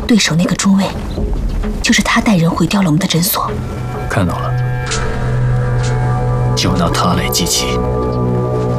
对手那个中尉，就是他带人毁掉了我们的诊所。 看到了，就拿他来祭旗。